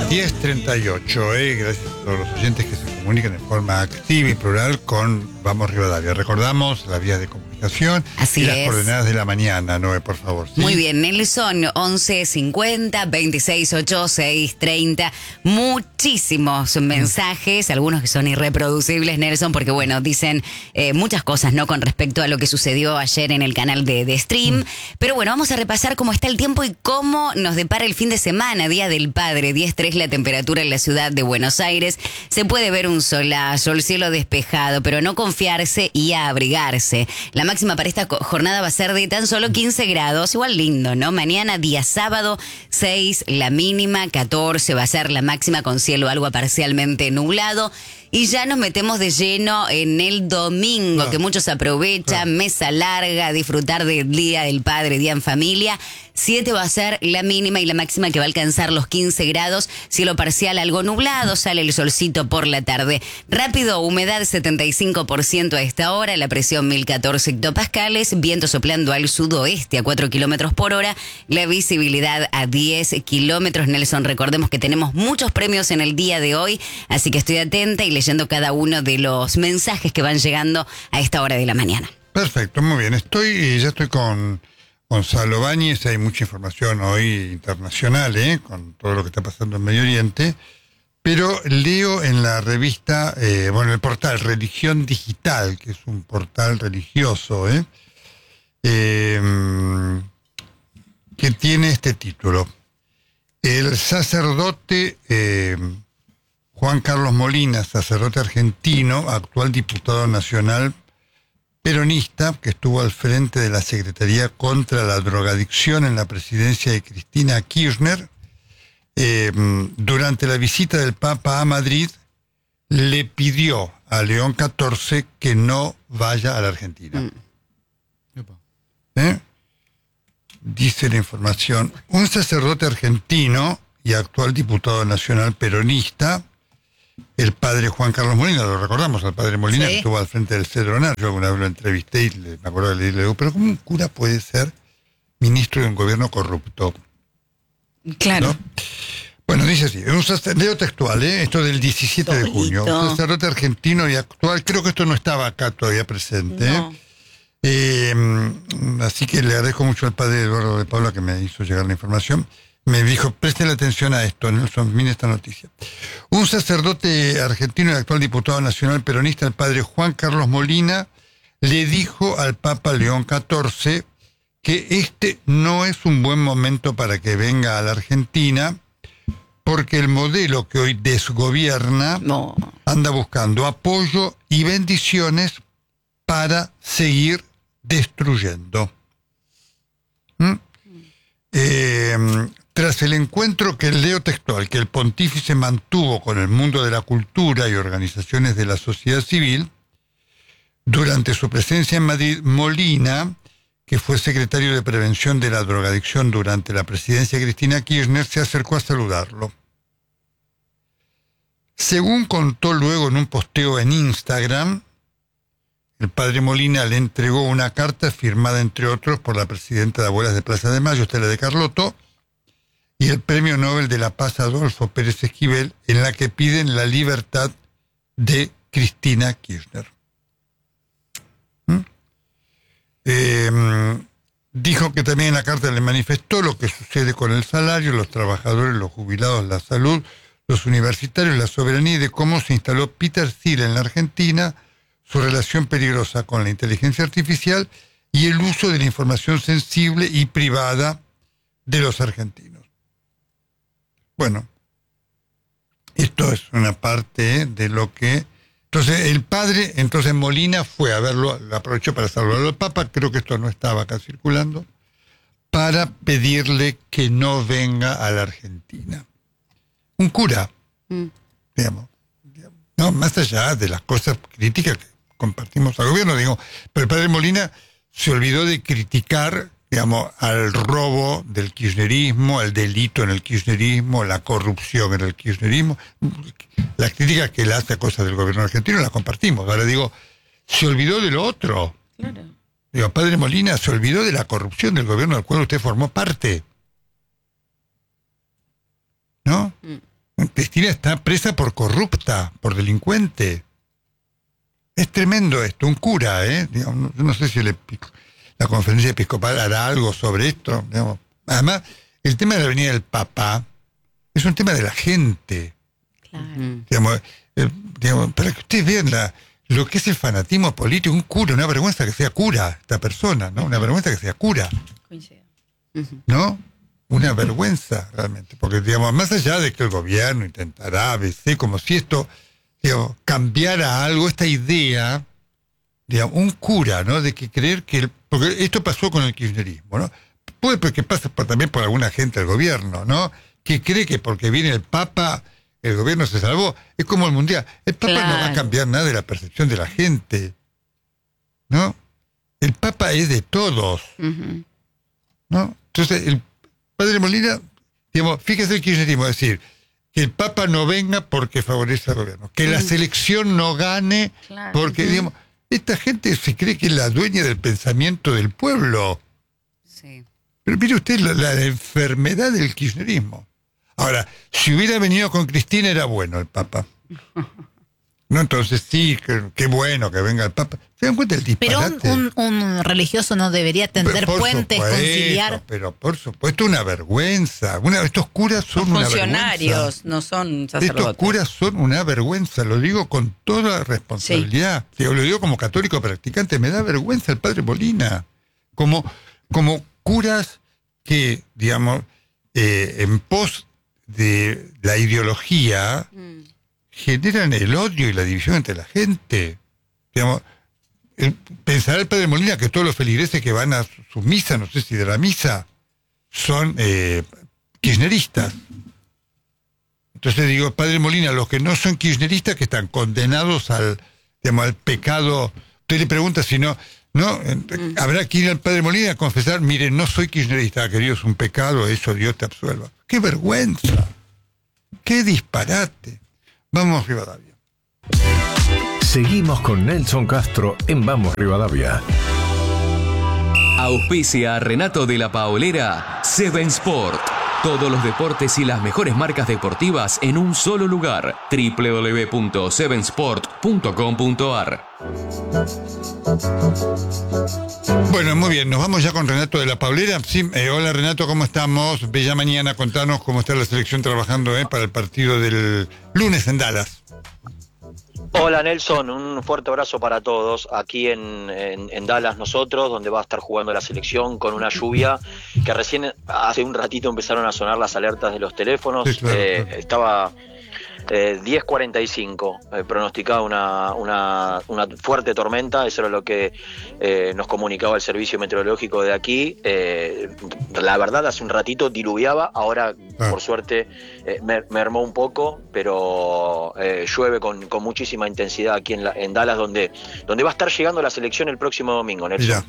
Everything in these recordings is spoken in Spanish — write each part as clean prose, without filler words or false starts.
10:38, gracias a todos los oyentes que se comunican de forma activa y plural con Vamos Rivadavia. Recordamos las vías de comunicación. Así y las es. coordenadas de la mañana, Noé, por favor. ¿Sí? Muy bien, Nelson, 1150 268 630. Muchísimos mensajes, algunos que son irreproducibles, Nelson, porque bueno, dicen muchas cosas, ¿no? Con respecto a lo que sucedió ayer en el canal de stream. Pero bueno, vamos a repasar cómo está el tiempo y cómo nos depara el fin de semana, Día del Padre. 10:03 la temperatura en la ciudad de Buenos Aires. Se puede ver un solazo, el cielo despejado, pero no confiarse y a abrigarse. La máxima para esta jornada va a ser de tan solo 15 grados, igual lindo, ¿no? Mañana, día sábado, 6 la mínima, 14 va a ser la máxima con cielo algo parcialmente nublado. Y ya nos metemos de lleno en el domingo, que muchos aprovechan, mesa larga, disfrutar del Día del Padre, Día en Familia. 7 va a ser la mínima y la máxima que va a alcanzar los 15 grados. Cielo parcial algo nublado, sale el solcito por la tarde. Rápido, humedad 75% a esta hora, la presión 1014 hectopascales, viento soplando al sudoeste a 4 kilómetros por hora, la visibilidad a 10 kilómetros. Nelson, recordemos que tenemos muchos premios en el día de hoy, así que estoy atenta y leyendo cada uno de los mensajes que van llegando a esta hora de la mañana. Perfecto, muy bien. Ya estoy con Gonzalo Báñez. Hay mucha información hoy internacional, con todo lo que está pasando en Medio Oriente. Pero leo en la revista, el portal Religión Digital, que es un portal religioso, que tiene este título. El sacerdote Juan Carlos Molina, sacerdote argentino, actual diputado nacional peronista, que estuvo al frente de la Secretaría contra la Drogadicción en la presidencia de Cristina Kirchner, durante la visita del Papa a Madrid, le pidió a León XIV que no vaya a la Argentina. Dice la información, un sacerdote argentino y actual diputado nacional peronista, el padre Juan Carlos Molina, lo recordamos, al padre Molina, sí, que estuvo al frente del Cedronar. Yo alguna vez lo entrevisté y me acuerdo de le digo, pero ¿cómo un cura puede ser ministro de un gobierno corrupto? Claro. ¿No? Bueno, dice así, leo textual, esto del 17 de junio. Un sacerdote argentino y actual, creo que esto no estaba acá todavía presente. No. Así que le agradezco mucho al padre Eduardo de Paula que me hizo llegar la información. Me dijo, presten atención a esto, Nelson, mire esta noticia. Un sacerdote argentino y actual diputado nacional peronista, el padre Juan Carlos Molina, le dijo al Papa León XIV que este no es un buen momento para que venga a la Argentina, porque el modelo que hoy desgobierna anda buscando apoyo y bendiciones para seguir destruyendo. Tras el encuentro que leo textual, que el pontífice mantuvo con el mundo de la cultura y organizaciones de la sociedad civil, durante su presencia en Madrid, Molina, que fue secretario de Prevención de la Drogadicción durante la presidencia de Cristina Kirchner, se acercó a saludarlo. Según contó luego en un posteo en Instagram, el padre Molina le entregó una carta firmada, entre otros, por la presidenta de Abuelas de Plaza de Mayo, Estela de Carlotto, y el Premio Nobel de la Paz Adolfo Pérez Esquivel, en la que piden la libertad de Cristina Kirchner. Dijo que también en la carta le manifestó lo que sucede con el salario, los trabajadores, los jubilados, la salud, los universitarios, la soberanía, y de cómo se instaló Peter Thiel en la Argentina, su relación peligrosa con la inteligencia artificial y el uso de la información sensible y privada de los argentinos. Bueno, esto es una parte de lo que... Entonces Molina fue a verlo, aprovechó para saludarlo al Papa, creo que esto no estaba acá circulando, para pedirle que no venga a la Argentina. Un cura, digamos, no, más allá de las cosas críticas que compartimos al gobierno, digo, pero el padre Molina se olvidó de criticar, digamos, al robo del kirchnerismo, al delito en el kirchnerismo, la corrupción en el kirchnerismo. Las críticas que él hace a cosas del gobierno argentino las compartimos. Ahora digo, se olvidó de lo otro. Claro. Digo, padre Molina, se olvidó de la corrupción del gobierno del cual usted formó parte. ¿No? Cristina está presa por corrupta, por delincuente. Es tremendo esto, un cura, digamos, no sé si la conferencia episcopal hará algo sobre esto. Digamos. Además, el tema de la venida del Papa es un tema de la gente. Claro. Digamos, para que ustedes vean lo que es el fanatismo político, un cura, una vergüenza que sea cura esta persona, ¿no? Una vergüenza que sea cura. Coincido. ¿No? Una vergüenza realmente, porque digamos, más allá de que el gobierno intentará, como si esto, digamos, cambiara algo, esta idea, digamos, un cura, ¿no? De que creer porque esto pasó con el kirchnerismo, ¿no? Puede que pase también por alguna gente del gobierno, ¿no? Que cree que porque viene el Papa, el gobierno se salvó. Es como el Mundial. El Papa no va a cambiar nada de la percepción de la gente, ¿no? El Papa es de todos, ¿no? Entonces, el padre Molina, digamos, fíjese el kirchnerismo, es decir, que el Papa no venga porque favorece al gobierno, que la selección no gane porque, digamos, esta gente se cree que es la dueña del pensamiento del pueblo. Sí. Pero mire usted la enfermedad del kirchnerismo. Ahora, si hubiera venido con Cristina era bueno el Papa. No, entonces sí, qué bueno que venga el Papa. ¿Se dan cuenta del disparate? Pero un religioso no debería tender puentes, conciliar. Pero por supuesto, una vergüenza. Estos curas son una vergüenza. Funcionarios, no son sacerdotes. Estos curas son una vergüenza, lo digo con toda responsabilidad. Sí. Lo digo como católico practicante, me da vergüenza el padre Molina. Como curas que, digamos, en pos de la ideología generan el odio y la división entre la gente. Digamos, pensará el padre Molina que todos los feligreses que van a su misa, no sé si de la misa, son kirchneristas. Entonces digo, padre Molina, los que no son kirchneristas, que están condenados al pecado. Usted le pregunta si no, habrá que ir al padre Molina a confesar, mire, no soy kirchnerista, querido, es un pecado, eso Dios te absuelva. ¡Qué vergüenza! ¡Qué disparate! Vamos, Rivadavia. Seguimos con Nelson Castro en Vamos, Rivadavia. Auspicia a Renato de la Paolera, Seven Sport. Todos los deportes y las mejores marcas deportivas en un solo lugar. www.sevensport.com.ar. Bueno, muy bien, nos vamos ya con Renato de la Paolera. Sí, hola Renato, ¿cómo estamos? Bella mañana, contanos cómo está la selección trabajando para el partido del lunes en Dallas. Hola Nelson, un fuerte abrazo para todos aquí en Dallas nosotros, donde va a estar jugando la selección con una lluvia que recién hace un ratito empezaron a sonar las alertas de los teléfonos. Sí, claro. Estaba 10:45, pronosticaba una fuerte tormenta, eso era lo que nos comunicaba el servicio meteorológico de aquí. La verdad, hace un ratito diluviaba, ahora por suerte mermó un poco, pero llueve con muchísima intensidad aquí en Dallas, donde va a estar llegando la selección el próximo domingo, Nelson.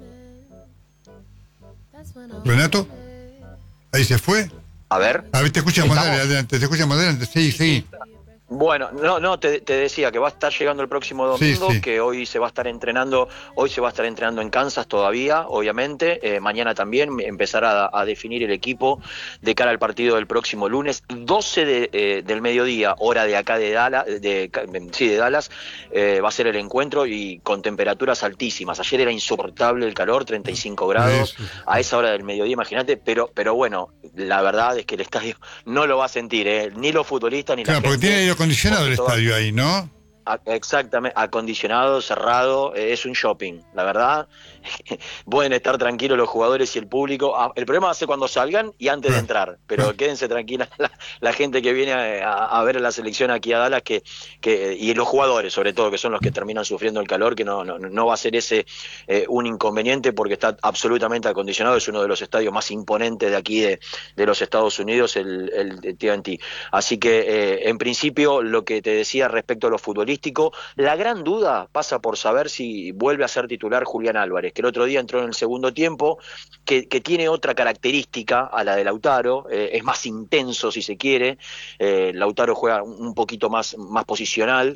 Renato, ahí se fue. A ver, te escuchamos, dale, adelante, sí. Bueno, te decía que va a estar llegando el próximo domingo, sí. Que hoy se va a estar entrenando en Kansas todavía, obviamente, mañana también empezará a definir el equipo de cara al partido del próximo lunes, 12 del mediodía, hora de acá de Dallas, de Dallas, va a ser el encuentro y con temperaturas altísimas. Ayer era insoportable el calor, 35 grados, a esa hora del mediodía, imagínate, pero bueno, la verdad es que el estadio no lo va a sentir, ni los futbolistas ni la gente. Porque tiene aire acondicionado el estadio ahí, ¿no? Exactamente, acondicionado, cerrado, es un shopping, la verdad. Pueden estar tranquilos los jugadores y el público. El problema va a ser cuando salgan y antes de entrar, pero quédense tranquilas la gente que viene a ver a la selección aquí a Dallas, y los jugadores sobre todo, que son los que terminan sufriendo el calor, que no va a ser ese un inconveniente, porque está absolutamente acondicionado. Es uno de los estadios más imponentes de aquí de los Estados Unidos, el TNT. Así que en principio, lo que te decía respecto a lo futbolístico, la gran duda pasa por saber si vuelve a ser titular Julián Álvarez, que el otro día entró en el segundo tiempo, que tiene otra característica a la de Lautaro, es más intenso si se quiere. Lautaro juega un poquito más posicional,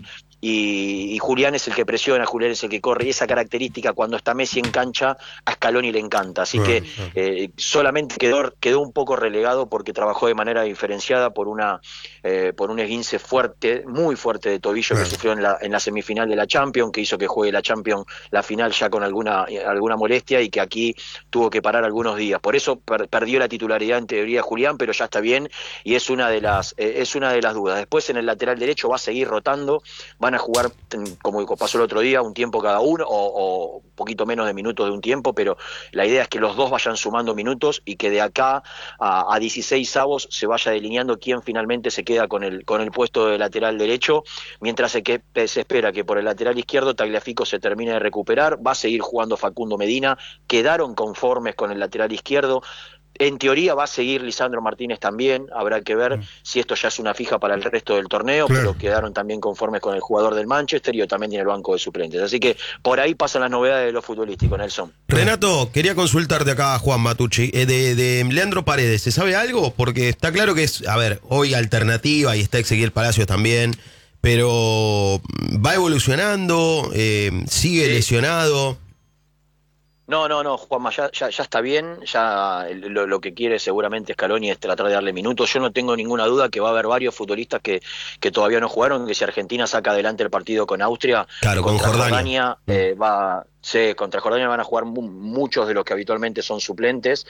y Julián es el que presiona, Julián es el que corre, y esa característica cuando está Messi en cancha a Scaloni le encanta, así que solamente quedó un poco relegado porque trabajó de manera diferenciada por un esguince fuerte, muy fuerte de tobillo que sufrió en la semifinal de la Champions, que hizo que juegue la Champions, la final ya con alguna molestia, y que aquí tuvo que parar algunos días. Por eso perdió la titularidad en teoría Julián, pero ya está bien y es una de las dudas. Después en el lateral derecho va a seguir rotando, van a jugar como pasó el otro día, un tiempo cada uno o un poquito menos de minutos de un tiempo, pero la idea es que los dos vayan sumando minutos y que de acá a 16avos se vaya delineando quién finalmente se queda con el puesto de lateral derecho, mientras se espera que por el lateral izquierdo Tagliafico se termine de recuperar. Va a seguir jugando Facundo Medina, quedaron conformes con el lateral izquierdo. En teoría va a seguir Lisandro Martínez también, habrá que ver si esto ya es una fija para el resto del torneo, pero quedaron también conformes con el jugador del Manchester y también tiene el banco de suplentes. Así que por ahí pasan las novedades de lo futbolístico, Nelson. Renato, quería consultarte acá a Juan Matucci, de Leandro Paredes, ¿se sabe algo? Porque está claro que es, hoy alternativa y está Ezequiel Palacios también, pero va evolucionando, sigue lesionado. No, Juanma, ya está bien, ya lo que quiere seguramente Scaloni es tratar de darle minutos. Yo no tengo ninguna duda que va a haber varios futbolistas que todavía no jugaron, que si Argentina saca adelante el partido con Austria, con Jordania contra Jordania van a jugar muchos de los que habitualmente son suplentes.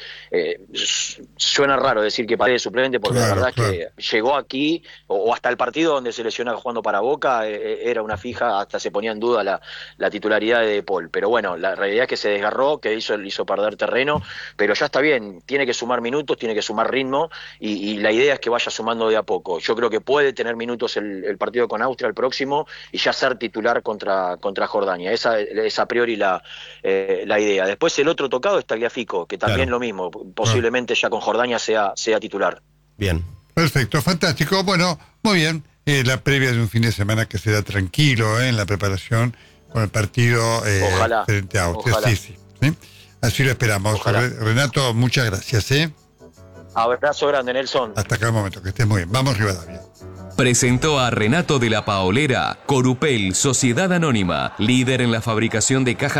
Suena raro decir que Paredes suplente, porque la verdad es que llegó aquí, o hasta el partido donde se lesiona jugando para Boca, era una fija, hasta se ponía en duda la titularidad de De Paul. Pero bueno, la realidad es que se desgarró, que hizo perder terreno, pero ya está bien, tiene que sumar minutos, tiene que sumar ritmo, y la idea es que vaya sumando de a poco. Yo creo que puede tener minutos el partido con Austria, el próximo, y ya ser titular contra Jordania. Esa es a priori la idea. Después el otro tocado es Tagliafico, que también lo mismo, posiblemente ya con Jordania sea titular. Bien. Perfecto, fantástico. Bueno, muy bien. La previa de un fin de semana que será tranquilo en la preparación con el partido frente a Austria. Sí. Así lo esperamos. Renato, muchas gracias. Abrazo grande, Nelson. Hasta acá el momento, que estés muy bien. Vamos, Rivadavia. Presentó a Renato de la Paolera, Corupel, Sociedad Anónima, líder en la fabricación de cajas